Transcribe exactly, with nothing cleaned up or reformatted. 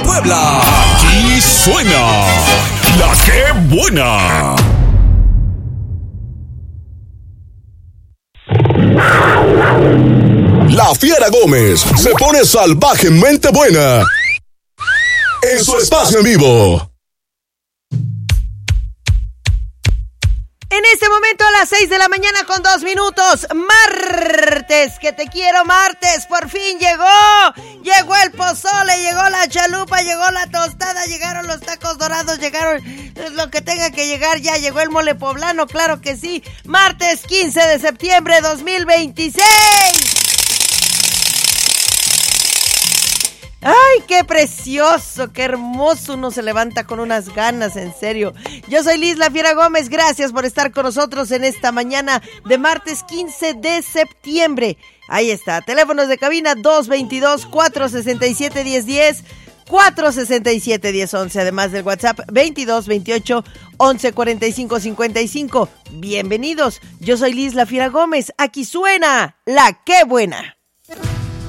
Puebla. Aquí suena La Que Buena. La Fiera Gómez se pone salvajemente buena en su espacio en vivo. En este momento a las seis de la mañana con dos minutos, martes, que te quiero martes, por fin llegó, llegó el pozole, llegó la chalupa, llegó la tostada, llegaron los tacos dorados, llegaron lo que tenga que llegar, ya llegó el mole poblano, claro que sí, martes quince de septiembre de dos mil veintiséis. ¡Ay, qué precioso, qué hermoso! Uno se levanta con unas ganas, en serio. Yo soy Liz La Fiera Gómez, gracias por estar con nosotros en esta mañana de martes quince de septiembre. Ahí está, teléfonos de cabina dos veintidós, cuatrocientos sesenta y siete, diez diez, cuatrocientos sesenta y siete, diez once, además del WhatsApp veintidós, veintiocho, once, cuarenta y cinco, cincuenta y cinco. Bienvenidos, yo soy Liz La Fiera Gómez, aquí suena La Que Buena.